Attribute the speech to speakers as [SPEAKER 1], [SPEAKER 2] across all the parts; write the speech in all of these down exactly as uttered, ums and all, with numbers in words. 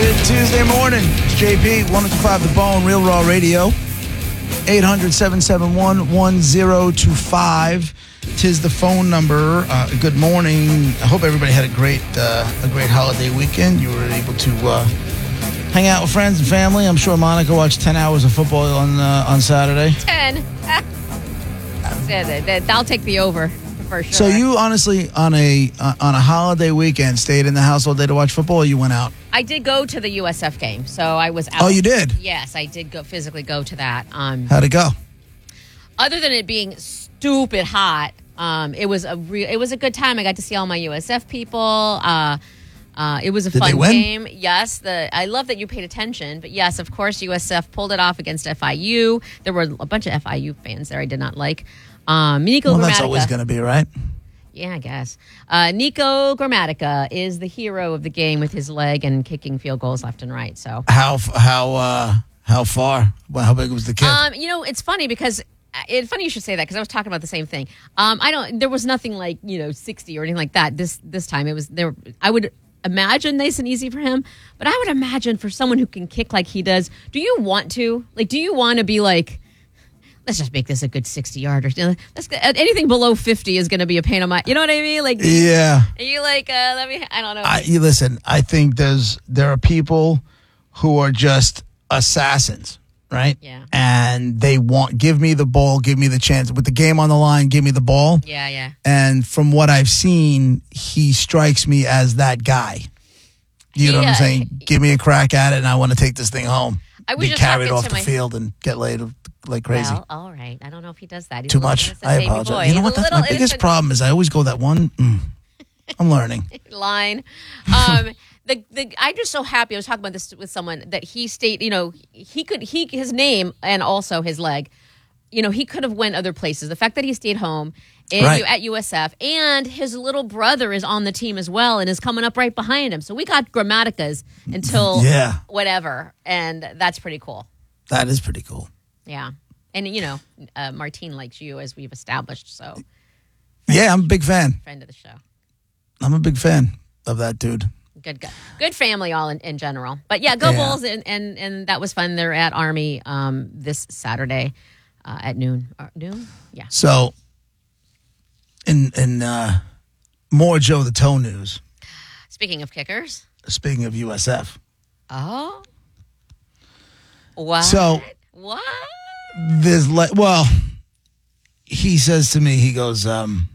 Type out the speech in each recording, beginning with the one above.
[SPEAKER 1] Tuesday morning. It's J P, one oh two five The Bone, Real Raw Radio. eight hundred, seven seven one, one oh two five. Tis the phone number. Uh, good morning. I hope everybody had a great uh, a great holiday weekend. You were able to uh, hang out with friends and family. I'm sure Monica watched ten hours of football on uh, on Saturday.
[SPEAKER 2] ten. I'll take the over for sure.
[SPEAKER 1] So you honestly, on a uh, on a holiday weekend, stayed in the house all day to watch football, or you went out?
[SPEAKER 2] I did go to the U S F game, so I was out.
[SPEAKER 1] Oh, you did?
[SPEAKER 2] Yes, I did go physically go to that. Um,
[SPEAKER 1] How'd it go?
[SPEAKER 2] Other than it being stupid hot, um, it was a real. It was a good time. I got to see all my U S F people. Uh, uh, it was a
[SPEAKER 1] did
[SPEAKER 2] fun
[SPEAKER 1] they win?
[SPEAKER 2] game. Yes, the I love that you paid attention. But yes, of course, U S F pulled it off against F I U. There were a bunch of F I U fans there I did not like. Um, Nico
[SPEAKER 1] well,
[SPEAKER 2] Gramatica.
[SPEAKER 1] That's always going to be, right?
[SPEAKER 2] Yeah, I guess. Uh, Nico Gramatica is the hero of the game with his leg and kicking field goals left and right. So
[SPEAKER 1] how how uh, how far? Well, how big was the kid?
[SPEAKER 2] Um, you know, it's funny because it's funny you should say that because I was talking about the same thing. Um, I don't. There was nothing like you know sixty or anything like that. This this time it was there. I would imagine nice and easy for him, but I would imagine for someone who can kick like he does. Do you want to like? Do you want to be like? Let's just make this a good sixty-yarder. Let's anything below fifty is going to be a pain on my. You know what I mean? Like,
[SPEAKER 1] yeah.
[SPEAKER 2] Are you like? Uh, let me. I don't know.
[SPEAKER 1] I, you listen. I think there's there are people who are just assassins, right?
[SPEAKER 2] Yeah.
[SPEAKER 1] And they want give me the ball, give me the chance with the game on the line, give me the ball.
[SPEAKER 2] Yeah, yeah.
[SPEAKER 1] And from what I've seen, he strikes me as that guy. You know
[SPEAKER 2] yeah.
[SPEAKER 1] what I'm saying? Give me a crack at it, and I want to take this thing home.
[SPEAKER 2] I was
[SPEAKER 1] be
[SPEAKER 2] just
[SPEAKER 1] carried
[SPEAKER 2] talking
[SPEAKER 1] off
[SPEAKER 2] to
[SPEAKER 1] the
[SPEAKER 2] my...
[SPEAKER 1] field and get laid like crazy.
[SPEAKER 2] Well, all right. I don't know if he does that. He's
[SPEAKER 1] Too
[SPEAKER 2] a little
[SPEAKER 1] much.
[SPEAKER 2] innocent
[SPEAKER 1] I
[SPEAKER 2] baby
[SPEAKER 1] apologize.
[SPEAKER 2] boy.
[SPEAKER 1] You know
[SPEAKER 2] He's
[SPEAKER 1] what?
[SPEAKER 2] a
[SPEAKER 1] That's
[SPEAKER 2] little
[SPEAKER 1] my biggest
[SPEAKER 2] innocent
[SPEAKER 1] problem is I always go that one. Mm, I'm learning.
[SPEAKER 2] line. Um, the the I'm just so happy. I was talking about this with someone that he stayed. You know, he could he his name and also his leg. You know, he could have went other places. The fact that he stayed home in,
[SPEAKER 1] Right.
[SPEAKER 2] at U S F and his little brother is on the team as well and is coming up right behind him. So we got Gramaticas until
[SPEAKER 1] Yeah.
[SPEAKER 2] whatever, and that's pretty cool.
[SPEAKER 1] That is pretty cool.
[SPEAKER 2] Yeah. And, you know, uh, Martine likes you, as we've established, so
[SPEAKER 1] Yeah, I'm a big fan.
[SPEAKER 2] friend of the show.
[SPEAKER 1] I'm a big fan of that dude.
[SPEAKER 2] Good, good, good family all in, in general. But, yeah, go
[SPEAKER 1] Yeah.
[SPEAKER 2] Bulls, and, and, and that was fun. They're at Army um, this Saturday uh, at noon. Uh, noon? Yeah.
[SPEAKER 1] So, in in uh, more Joe the Toe news,
[SPEAKER 2] Speaking of kickers.
[SPEAKER 1] speaking of U S F.
[SPEAKER 2] Oh. What?
[SPEAKER 1] So-
[SPEAKER 2] What?
[SPEAKER 1] There's like, well, he says to me, he goes, um,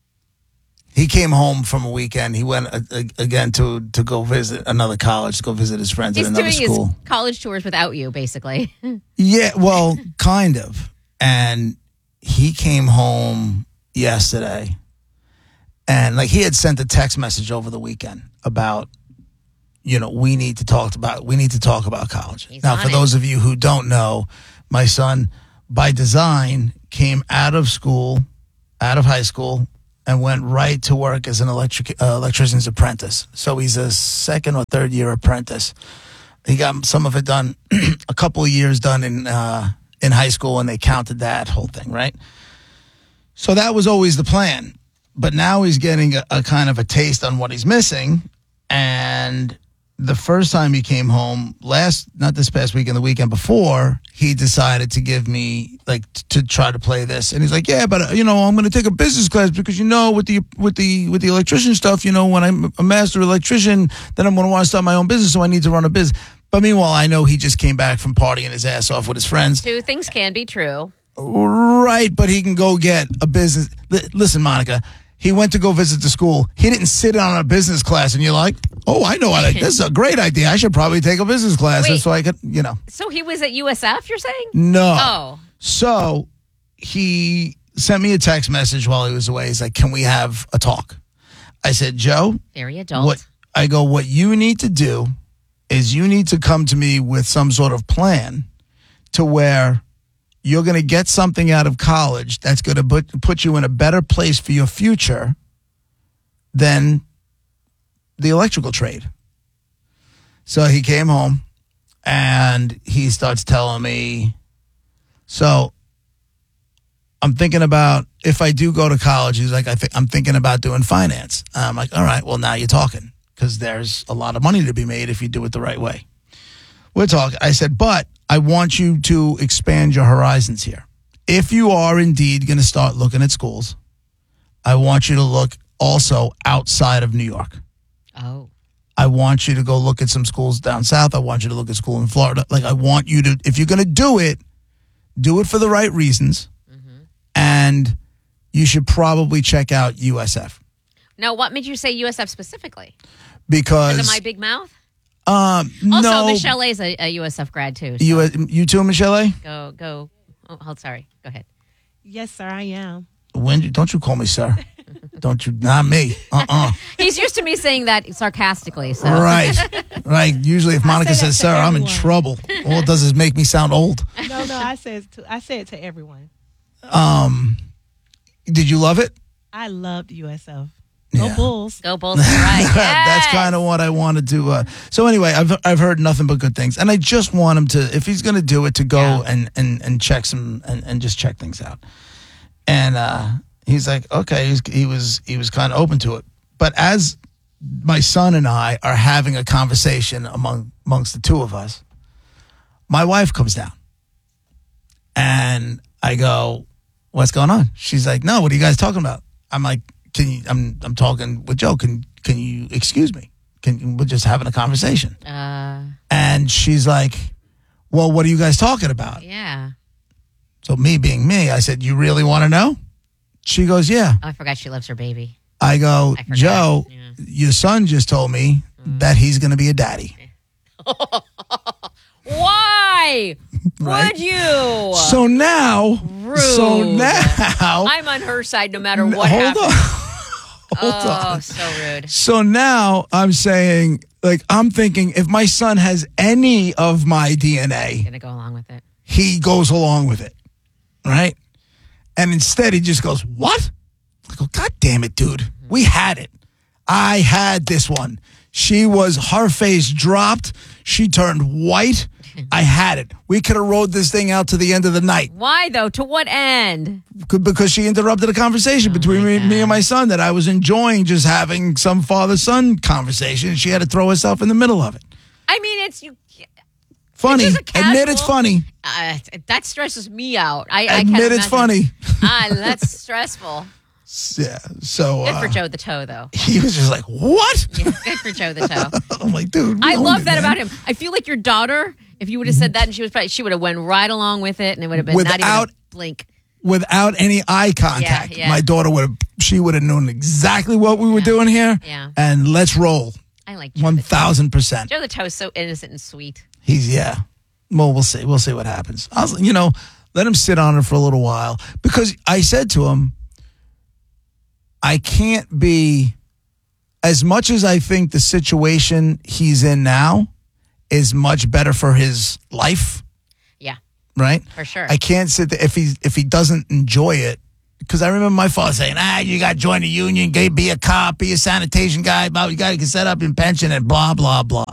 [SPEAKER 1] he came home from a weekend. He went uh, uh, again to to go visit another college, to go visit his friends
[SPEAKER 2] He's
[SPEAKER 1] at another
[SPEAKER 2] doing
[SPEAKER 1] school.
[SPEAKER 2] his college tours without you, basically.
[SPEAKER 1] Yeah, well, kind of. And he came home yesterday, and like he had sent a text message over the weekend about, you know, we need to talk about we need to talk about college.
[SPEAKER 2] He's
[SPEAKER 1] now,
[SPEAKER 2] on
[SPEAKER 1] for
[SPEAKER 2] it.
[SPEAKER 1] those of you who don't know, my son, by design, came out of school, out of high school, and went right to work as an electric uh, electrician's apprentice. So he's a second or third year apprentice. He got some of it done, a couple of years done in uh, in high school, and they counted that whole thing, right? So that was always the plan. But now he's getting a, a kind of a taste on what he's missing. And the first time he came home, last, not this past weekend, the weekend before, he decided to give me, like, t- to try to play this. And he's like, yeah, but, uh, you know, I'm going to take a business class because, you know, with the with the, with the electrician stuff, you know, when I'm a master electrician, then I'm going to want to start my own business, so I need to run a business. But meanwhile, I know he just came back from partying his ass off with his friends.
[SPEAKER 2] Two things can be true.
[SPEAKER 1] Right, but he can go get a business. L- listen, Monica, he went to go visit the school. He didn't sit on a business class, and you're like, oh, I know how to, this is a great idea. I should probably take a business class
[SPEAKER 2] Wait.
[SPEAKER 1] so I could, you know.
[SPEAKER 2] So he was at U S F, you're saying?
[SPEAKER 1] No.
[SPEAKER 2] Oh.
[SPEAKER 1] So he sent me a text message while he was away. He's like, can we have a talk? I said, Joe,
[SPEAKER 2] Very adult.
[SPEAKER 1] what I go, what you need to do is you need to come to me with some sort of plan to where you're going to get something out of college that's going to put, put you in a better place for your future than the electrical trade. So he came home and he starts telling me, so I'm thinking about, if I do go to college, he's like, I think I'm thinking about doing finance. I'm like, all right, well, now you're talking. because there's a lot of money to be made if you do it the right way. We're talking. I said, but I want you to expand your horizons here. If you are indeed going to start looking at schools, I want you to look also outside of New York.
[SPEAKER 2] Oh.
[SPEAKER 1] I want you to go look at some schools down south. I want you to look at school in Florida. Like, I want you to, if you're going to do it, do it for the right reasons. Mm-hmm. And you should probably check out U S F.
[SPEAKER 2] Now, what made you say U S F specifically?
[SPEAKER 1] Because.
[SPEAKER 2] Because of my big mouth?
[SPEAKER 1] Um,
[SPEAKER 2] also,
[SPEAKER 1] no.
[SPEAKER 2] Michelle A is a, a U S F grad, too. So.
[SPEAKER 1] You, you too, Michelle A?
[SPEAKER 2] Go, go. Oh, hold, sorry. Go ahead.
[SPEAKER 3] Yes, sir, I am.
[SPEAKER 1] When, don't you call me sir. Don't you, not me. Uh-uh.
[SPEAKER 2] He's used to me saying that sarcastically. So.
[SPEAKER 1] Right. Right. Usually if Monica
[SPEAKER 3] say that
[SPEAKER 1] says
[SPEAKER 3] to
[SPEAKER 1] sir, I'm in
[SPEAKER 3] everyone.
[SPEAKER 1] trouble. All it does is make me sound old.
[SPEAKER 3] No, no, I say it to, I say it to everyone.
[SPEAKER 1] Um, did you love it?
[SPEAKER 3] I loved U S F. Go
[SPEAKER 1] Yeah.
[SPEAKER 3] Bulls.
[SPEAKER 2] Go Bulls. Right. Yes.
[SPEAKER 1] That's kind of what I wanted to. Uh, so anyway, I've I've heard nothing but good things, and I just want him to, if he's going to do it, to go
[SPEAKER 2] Yeah.
[SPEAKER 1] and, and and check some and, and just check things out. And uh, he's like, okay, he's, he was he was kind of open to it. But as my son and I are having a conversation among amongst the two of us, my wife comes down, and I go, "What's going on?" She's like, "No, what are you guys talking about?" I'm like, "Can you?" I'm I'm talking with Joe. Can can you excuse me? Can we're just having a conversation?
[SPEAKER 2] Uh,
[SPEAKER 1] And she's like, "Well, what are you guys talking about?"
[SPEAKER 2] yeah.
[SPEAKER 1] So me being me, I said, "You really want to know?" She goes, "Yeah."
[SPEAKER 2] Oh, I forgot she loves her baby.
[SPEAKER 1] I go,
[SPEAKER 2] I forgot.
[SPEAKER 1] "Joe,
[SPEAKER 2] Yeah.
[SPEAKER 1] your son just told me that he's going to be a daddy."
[SPEAKER 2] Why
[SPEAKER 1] Right?
[SPEAKER 2] would you?
[SPEAKER 1] So now,
[SPEAKER 2] Rude.
[SPEAKER 1] so now,
[SPEAKER 2] I'm on her side no matter what
[SPEAKER 1] hold
[SPEAKER 2] happens.
[SPEAKER 1] on, hold
[SPEAKER 2] oh,
[SPEAKER 1] on.
[SPEAKER 2] so rude.
[SPEAKER 1] So now I'm saying, like, I'm thinking if my son has any of my D N A,
[SPEAKER 2] Gonna go along with it.
[SPEAKER 1] he goes along with it, right? And instead he just goes, "What?" I go, "God damn it, dude. We had it. I had this one." She was, her face dropped. She turned white. I had it. We could have rode this thing out to the end of the night.
[SPEAKER 2] Why though? To what end?
[SPEAKER 1] Could- because she interrupted a conversation between me, me and my son that I was enjoying, just having some father-son conversation. She had to throw herself in the middle of it.
[SPEAKER 2] I mean, it's you.
[SPEAKER 1] Funny.
[SPEAKER 2] It's just a
[SPEAKER 1] Admit it's
[SPEAKER 2] casual-
[SPEAKER 1] funny.
[SPEAKER 2] Uh, that stresses me out. I, I can't
[SPEAKER 1] Admit it's
[SPEAKER 2] imagine.
[SPEAKER 1] funny.
[SPEAKER 2] Ah, that's stressful.
[SPEAKER 1] Yeah. So
[SPEAKER 2] Good
[SPEAKER 1] uh,
[SPEAKER 2] for Joe the Toe, though.
[SPEAKER 1] he was just like, "What?"
[SPEAKER 2] Yeah, good for Joe the Toe.
[SPEAKER 1] I'm like, "Dude,
[SPEAKER 2] I
[SPEAKER 1] we owned
[SPEAKER 2] love
[SPEAKER 1] it,
[SPEAKER 2] that
[SPEAKER 1] man."
[SPEAKER 2] about him. I feel like your daughter, if you would have said that and she was probably, she would have went right along with it and it would have been not even
[SPEAKER 1] Without-
[SPEAKER 2] a blink.
[SPEAKER 1] Without any eye contact,
[SPEAKER 2] Yeah, yeah.
[SPEAKER 1] my daughter would have. She would have known exactly what we were doing here.
[SPEAKER 2] Yeah.
[SPEAKER 1] And let's roll.
[SPEAKER 2] I like Joe
[SPEAKER 1] One
[SPEAKER 2] the Toe.
[SPEAKER 1] thousand percent.
[SPEAKER 2] Joe the Toe is so innocent and sweet.
[SPEAKER 1] He's yeah. Well, we'll see. We'll see what happens. I was, you know, let him sit on it for a little while because I said to him, I can't be, as much as I think the situation he's in now is much better for his life,
[SPEAKER 2] Yeah,
[SPEAKER 1] right?
[SPEAKER 2] for sure.
[SPEAKER 1] I can't sit there if he if he doesn't enjoy it. Because I remember my father saying, "Ah, you got to join the union, go be a cop, be a sanitation guy, blah, you got to set up your pension and blah, blah, blah."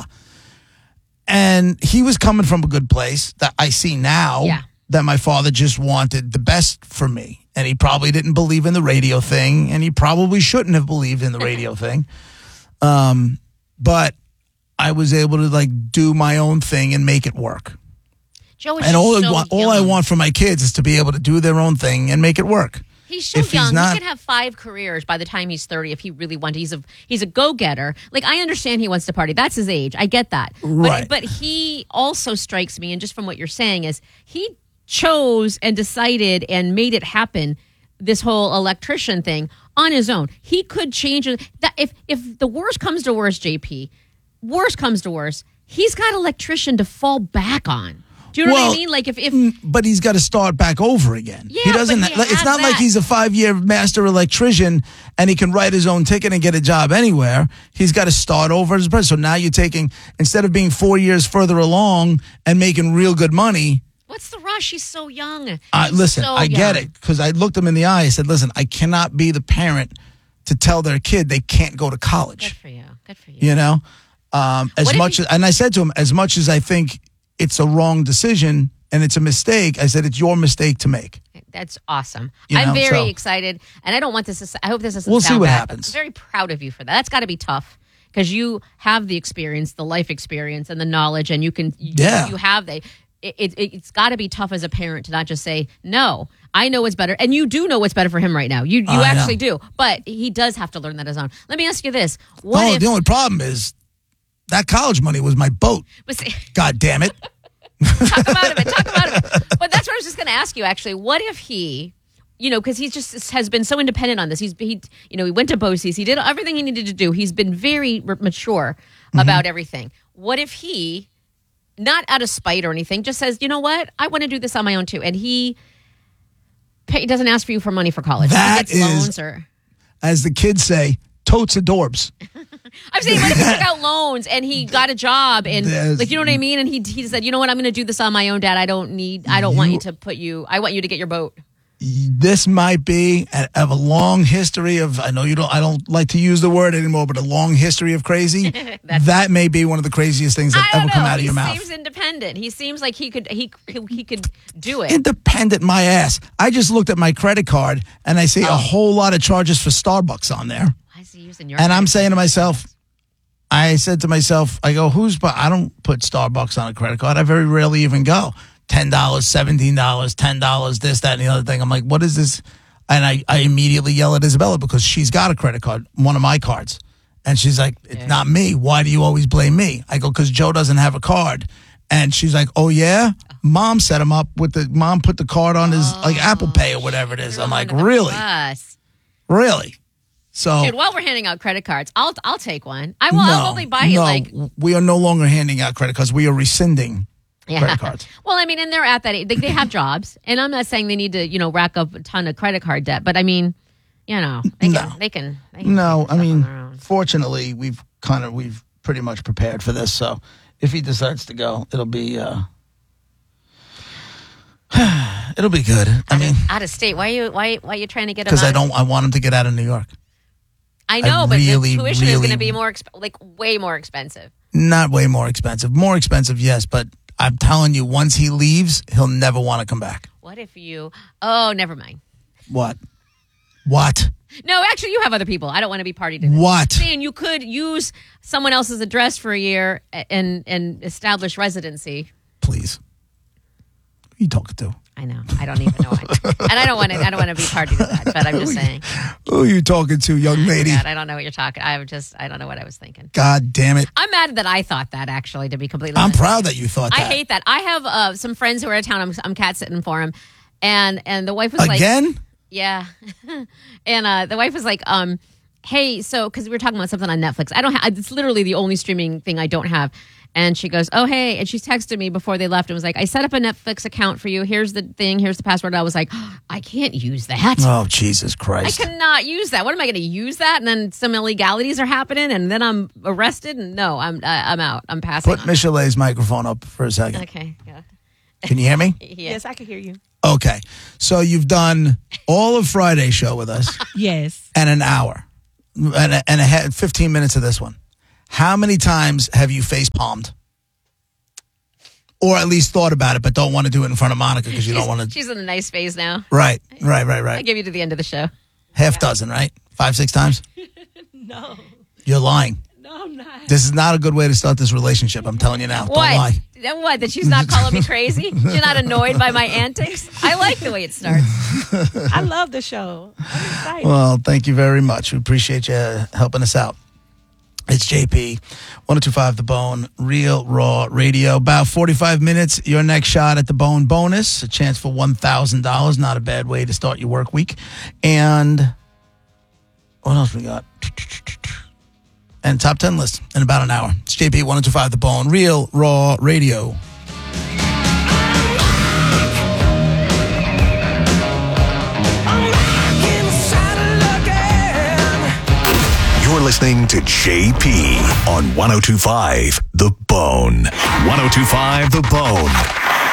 [SPEAKER 1] And he was coming from a good place that I see now
[SPEAKER 2] Yeah.
[SPEAKER 1] that my father just wanted the best for me. And he probably didn't believe in the radio thing, and he probably shouldn't have believed in the radio thing. Um, but I was able to like do my own thing and make it work.
[SPEAKER 2] Joe is
[SPEAKER 1] And all,
[SPEAKER 2] so
[SPEAKER 1] I want, all I
[SPEAKER 2] young.
[SPEAKER 1] want for my kids is to be able to do their own thing and make it work.
[SPEAKER 2] He's so
[SPEAKER 1] if he's
[SPEAKER 2] young.
[SPEAKER 1] not-
[SPEAKER 2] he could have five careers by the time he's thirty if he really wanted. He's a he's a go getter. Like I understand he wants to party. That's his age. I get that.
[SPEAKER 1] Right.
[SPEAKER 2] But but he also strikes me, and just from what you're saying, is he chose and decided and made it happen. This whole electrician thing on his own. He could change it. That if if the worst comes to worst, J P, worst comes to worst, he's got an electrician to fall back on. Do you know what
[SPEAKER 1] Well,
[SPEAKER 2] I mean? Like if if
[SPEAKER 1] But he's got to start back over again.
[SPEAKER 2] Yeah,
[SPEAKER 1] he doesn't.
[SPEAKER 2] but he
[SPEAKER 1] like, it's
[SPEAKER 2] has
[SPEAKER 1] not like
[SPEAKER 2] that.
[SPEAKER 1] he's a five-year master electrician and he can write his own ticket and get a job anywhere. He's got to start over as a person. So now you're taking, instead of being four years further along and making real good money.
[SPEAKER 2] what's the rush? He's so young.
[SPEAKER 1] Uh,
[SPEAKER 2] He's
[SPEAKER 1] listen,
[SPEAKER 2] so
[SPEAKER 1] I get
[SPEAKER 2] young.
[SPEAKER 1] it because I looked him in the eye. I said, "Listen, I cannot be the parent to tell their kid they can't go to
[SPEAKER 2] Good
[SPEAKER 1] college."
[SPEAKER 2] for you. Good for you.
[SPEAKER 1] You know, um, as
[SPEAKER 2] What if
[SPEAKER 1] much
[SPEAKER 2] he-
[SPEAKER 1] as, and I said to him, as much as I think it's a wrong decision and it's a mistake, I said it's your mistake to make.
[SPEAKER 2] That's awesome.
[SPEAKER 1] You
[SPEAKER 2] I'm
[SPEAKER 1] know,
[SPEAKER 2] very
[SPEAKER 1] so-
[SPEAKER 2] excited, and I don't want this to. I hope this doesn't.
[SPEAKER 1] We'll see
[SPEAKER 2] sound
[SPEAKER 1] what
[SPEAKER 2] bad, but
[SPEAKER 1] happens.
[SPEAKER 2] I'm very proud of you for that. That's got to be tough because you have the experience, the life experience, and the knowledge, and you can. You,
[SPEAKER 1] Yeah.
[SPEAKER 2] You have the. It, it, it's got to be tough as a parent to not just say, no, I know what's better. And you do know what's better for him right now. You you
[SPEAKER 1] I
[SPEAKER 2] actually
[SPEAKER 1] know.
[SPEAKER 2] do. But he does have to learn that as on. Let me ask you this. What
[SPEAKER 1] Oh,
[SPEAKER 2] if,
[SPEAKER 1] the only problem is that college money was my boat.
[SPEAKER 2] but see,
[SPEAKER 1] God damn it.
[SPEAKER 2] talk him out of it. Talk him out of it. But that's what I was just going to ask you, actually. What if he, you know, because he just has been so independent on this. He's, he, you know, he went to BOCES. He did everything he needed to do. He's been very r- mature
[SPEAKER 1] Mm-hmm.
[SPEAKER 2] about everything. What if he, not out of spite or anything, just says, you know what? I want to do this on my own too. And he pay, doesn't ask for you for money for college.
[SPEAKER 1] That
[SPEAKER 2] he gets
[SPEAKER 1] is-
[SPEAKER 2] loans or.
[SPEAKER 1] As the kids say, totes adorbs.
[SPEAKER 2] I'm saying, what if he took out loans and he got a job and,
[SPEAKER 1] There's-
[SPEAKER 2] like, you know what I mean? And he he said, you know what? I'm going to do this on my own, Dad. I don't need, I don't want
[SPEAKER 1] You-
[SPEAKER 2] you to put you, I want you to get your boat.
[SPEAKER 1] This might be a, of a long history of, I know you don't, I don't like to use the word anymore, but a long history of crazy. That may be one of the craziest things that
[SPEAKER 2] I don't
[SPEAKER 1] ever come
[SPEAKER 2] know.
[SPEAKER 1] out of
[SPEAKER 2] He
[SPEAKER 1] your mouth.
[SPEAKER 2] seems independent. He seems like he could, he he could do it.
[SPEAKER 1] Independent, my ass. I just looked at my credit card and I see a whole lot of charges for Starbucks on there.
[SPEAKER 2] Why is he using your?
[SPEAKER 1] And I'm
[SPEAKER 2] credit
[SPEAKER 1] saying to
[SPEAKER 2] card?
[SPEAKER 1] myself, I said to myself, I go, who's, but I don't put Starbucks on a credit card. I very rarely even go. ten dollars, seventeen dollars, ten dollars, this, that, and the other thing. I'm like, what is this? And I, I immediately yell at Isabella because she's got a credit card, one of my cards. And she's like, it's
[SPEAKER 2] Yeah.
[SPEAKER 1] not me. Why do you always blame me? I go, because Joe doesn't have a card. And she's like, oh, yeah? Mom set him up with the, mom put the card on his, like, Apple Pay or whatever it is. I'm like, really?
[SPEAKER 2] Us.
[SPEAKER 1] Really? So.
[SPEAKER 2] Dude, while we're handing out credit cards, I'll I'll take one. I will. I'll only buy you
[SPEAKER 1] no,
[SPEAKER 2] like.
[SPEAKER 1] we are no longer handing out credit cards. We are rescinding
[SPEAKER 2] Yeah.
[SPEAKER 1] credit cards.
[SPEAKER 2] Well, I mean, and they're at that age. They, they have jobs, and I'm not saying they need to, you know, rack up a ton of credit card debt. But I mean, you know, they
[SPEAKER 1] No.
[SPEAKER 2] can. They can. They can
[SPEAKER 1] No,
[SPEAKER 2] figure
[SPEAKER 1] I
[SPEAKER 2] stuff
[SPEAKER 1] mean,
[SPEAKER 2] on their own.
[SPEAKER 1] fortunately, we've kind of we've pretty much prepared for this. So if he decides to go, it'll be uh, it'll be good. I mean,
[SPEAKER 2] out of state. Why are you why why are you trying to get him?
[SPEAKER 1] because I
[SPEAKER 2] out of
[SPEAKER 1] don't, I want him to get out of New York.
[SPEAKER 2] I know,
[SPEAKER 1] I
[SPEAKER 2] but
[SPEAKER 1] really,
[SPEAKER 2] the tuition is
[SPEAKER 1] really-
[SPEAKER 2] going to be more, exp- like way more expensive.
[SPEAKER 1] Not way more expensive. More expensive, yes, but I'm telling you, once he leaves, he'll never want to come back.
[SPEAKER 2] What if you? Oh, never mind.
[SPEAKER 1] What? What?
[SPEAKER 2] No, actually, you have other people. I don't want to be party to this.
[SPEAKER 1] What?
[SPEAKER 2] Saying you could use someone else's address for a year and and establish residency.
[SPEAKER 1] Please. Who are you talking to?
[SPEAKER 2] I know. I don't even know. What, and I don't want to. I don't want to be party to that. But I'm just saying.
[SPEAKER 1] Who are you talking to, young lady?
[SPEAKER 2] God, I don't know what you're talking. I would just. I don't know what I was thinking.
[SPEAKER 1] God damn it.
[SPEAKER 2] I'm mad that I thought that. Actually, to be completely
[SPEAKER 1] I'm
[SPEAKER 2] honest.
[SPEAKER 1] proud that you thought
[SPEAKER 2] I
[SPEAKER 1] that.
[SPEAKER 2] hate that. I have uh, some friends who are out of town. I'm, I'm cat sitting for them, and and the wife was like,
[SPEAKER 1] Again?
[SPEAKER 2] yeah, and uh, the wife was like, um, hey, so because we were talking about something on Netflix. I don't have. It's literally the only streaming thing I don't have. And she goes, oh, hey. And she texted me before they left and was like, I set up a Netflix account for you. Here's the thing. Here's the password. And I was like, oh, I can't use that.
[SPEAKER 1] Oh, Jesus
[SPEAKER 2] I
[SPEAKER 1] Christ.
[SPEAKER 2] cannot use that. What am I going to use that? And then some illegalities are happening and then I'm arrested. And no, I'm uh, I'm out. I'm passing
[SPEAKER 1] Put
[SPEAKER 2] on.
[SPEAKER 1] Michelet's microphone up for a second.
[SPEAKER 2] Okay. Yeah.
[SPEAKER 1] Can you hear me?
[SPEAKER 2] Yeah.
[SPEAKER 3] Yes, I can hear you.
[SPEAKER 1] Okay. So you've done all of Friday's show with us
[SPEAKER 3] Yes.
[SPEAKER 1] and an hour and a, and a he- fifteen minutes of this one. How many times have you face palmed? Or at least thought about it, but don't want to do it in front of Monica because you don't want to.
[SPEAKER 2] She's in a nice phase now.
[SPEAKER 1] Right, right, right,
[SPEAKER 2] I
[SPEAKER 1] right.
[SPEAKER 2] give you to the end of the show.
[SPEAKER 1] Half dozen, right? Five, six times?
[SPEAKER 3] No.
[SPEAKER 1] You're lying.
[SPEAKER 3] No, I'm not.
[SPEAKER 1] This is not a good way to start this relationship. I'm telling you now. Don't lie.
[SPEAKER 2] What? That What? That she's not calling me crazy? She's not annoyed by my antics? I like the way it starts.
[SPEAKER 3] I love the show. I'm excited.
[SPEAKER 1] Well, thank you very much. We appreciate you helping us out. It's J P, one oh two point five The Bone, Real Raw Radio. About forty-five minutes, your next shot at The Bone bonus, a chance for one thousand dollars. Not a bad way to start your work week. And what else we got? And top ten list in about an hour. It's J P, one oh two point five The Bone, Real Raw Radio.
[SPEAKER 4] You're listening to J P on one oh two point five The Bone. one oh two point five The Bone.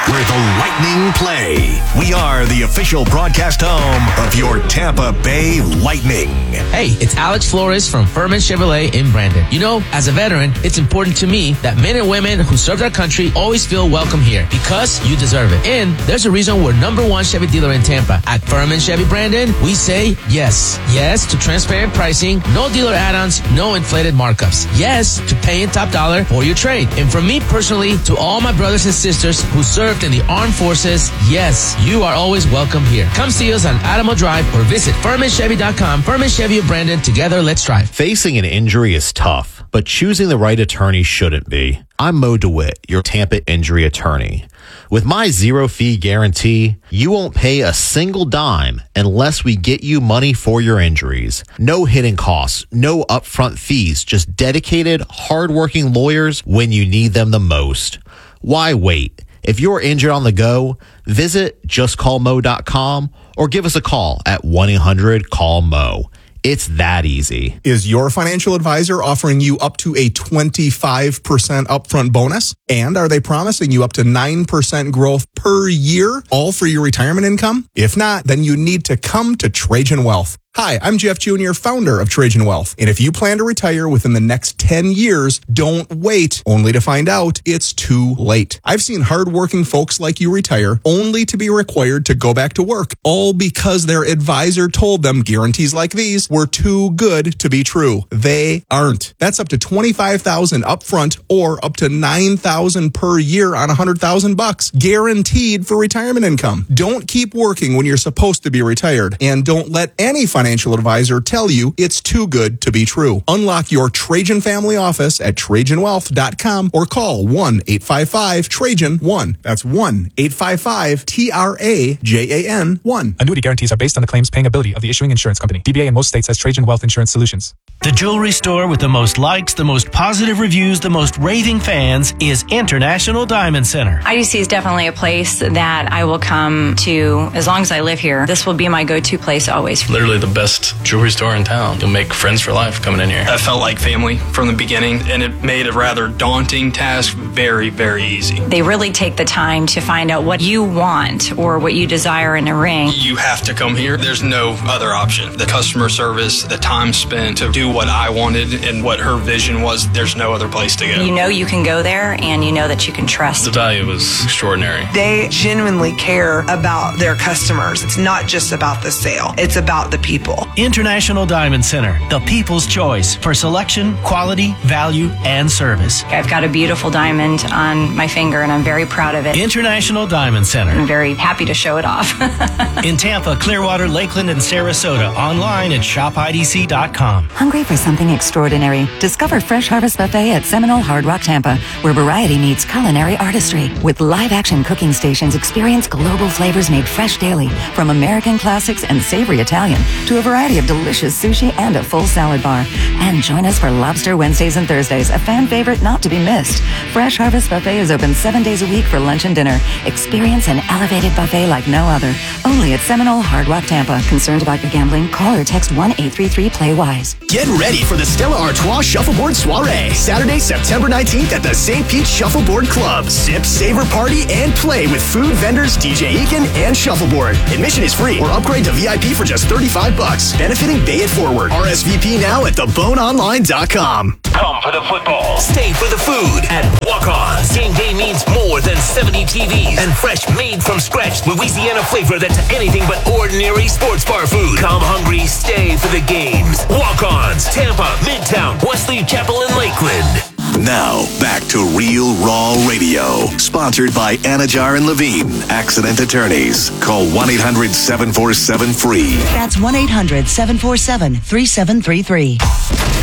[SPEAKER 4] where the Lightning play. We are the official broadcast home of your Tampa Bay Lightning.
[SPEAKER 5] Hey, it's Alex Flores from Furman Chevrolet in Brandon. You know, as a veteran, it's important to me that men and women who serve their country always feel welcome here because you deserve it. And there's a reason we're number one Chevy dealer in Tampa. At Furman Chevy Brandon, we say yes. Yes to transparent pricing, no dealer add-ons, no inflated markups. Yes to paying top dollar for your trade. And from me personally to all my brothers and sisters who served in the armed forces, yes, you are always welcome here. Come see us on Adamo Drive or visit Furman Chevy dot com. Furman Chevy of Brandon, together let's drive.
[SPEAKER 6] Facing an injury is tough, but choosing the right attorney shouldn't be. I'm Mo DeWitt, your Tampa injury attorney. With my zero-fee guarantee, you won't pay a single dime unless we get you money for your injuries. No hidden costs, no upfront fees, just dedicated, hardworking lawyers when you need them the most. Why wait? If you're injured on the go, visit just call mo dot com or give us a call at one eight hundred call mo. It's that easy.
[SPEAKER 7] Is your financial advisor offering you up to a twenty-five percent upfront bonus? And are they promising you up to nine percent growth per year, all for your retirement income? If not, then you need to come to Trajan Wealth. Hi, I'm Jeff Junior, founder of Trajan Wealth. And if you plan to retire within the next ten years, don't wait only to find out it's too late. I've seen hardworking folks like you retire only to be required to go back to work, all because their advisor told them guarantees like these were too good to be true. They aren't. That's up to twenty-five thousand dollars upfront or up to nine thousand dollars per year on one hundred thousand bucks, guaranteed for retirement income. Don't keep working when you're supposed to be retired, and don't let any financial financial advisor tell you it's too good to be true. Unlock your Trajan family office at trajan wealth dot com or call one eight five five Trajan one. That's one eight five five T R A J A N one.
[SPEAKER 8] Annuity guarantees are based on the claims paying ability of the issuing insurance company. D B A in most states has Trajan Wealth Insurance Solutions.
[SPEAKER 9] The jewelry store with the most likes, the most positive reviews, the most raving fans is International Diamond Center.
[SPEAKER 10] I D C is definitely a place that I will come to as long as I live here. This will be my go-to place always.
[SPEAKER 11] Literally the best jewelry store in town. You'll make friends for life coming in here.
[SPEAKER 12] I felt like family from the beginning, and it made a rather daunting task very, very easy.
[SPEAKER 10] They really take the time to find out what you want or what you desire in a ring.
[SPEAKER 12] You have to come here. There's no other option. The customer service, the time spent to do what I wanted and what her vision was, there's no other place to go.
[SPEAKER 10] You know you can go there, and you know that you can trust.
[SPEAKER 11] The value was extraordinary.
[SPEAKER 13] They genuinely care about their customers. It's not just about the sale. It's about the people.
[SPEAKER 9] International Diamond Center, the people's choice for selection, quality, value, and service.
[SPEAKER 10] I've got a beautiful diamond on my finger, and I'm very proud of it.
[SPEAKER 9] International Diamond Center.
[SPEAKER 10] I'm very happy to show it off.
[SPEAKER 9] In Tampa, Clearwater, Lakeland, and Sarasota. Online at shop I D C dot com.
[SPEAKER 14] Hungry for something extraordinary? Discover Fresh Harvest Buffet at Seminole Hard Rock Tampa, where variety meets culinary artistry. With live-action cooking stations, experience global flavors made fresh daily, from American classics and savory Italian to a variety of delicious sushi and a full salad bar. And join us for Lobster Wednesdays and Thursdays, a fan favorite not to be missed. Fresh Harvest Buffet is open seven days a week for lunch and dinner. Experience an elevated buffet like no other. Only at Seminole Hard Rock Tampa. Concerned about your gambling? Call or text one eight three three play wise.
[SPEAKER 15] Get ready for the Stella Artois Shuffleboard Soiree, Saturday, September nineteenth at the Saint Pete Shuffleboard Club. Sip, savor, party, and play with food vendors, D J Eakin, and Shuffleboard. Admission is free or upgrade to V I P for just thirty-five bucks. Benefiting Bay It Forward. R S V P now at the bone online dot com.
[SPEAKER 16] Come for the football. Stay for the food at Walk-Ons. Game day means more than seventy T Vs and fresh, made from scratch Louisiana flavor that's anything but ordinary sports bar food. Come hungry, stay for the games. Walk-Ons, Tampa, Midtown, Wesley Chapel, and Lakeland.
[SPEAKER 4] Now, back to Real Raw Radio. Sponsored by Anajar and Levine, Accident Attorneys. Call one eight hundred seven four seven free.
[SPEAKER 17] That's one eight hundred seven four seven three seven three three.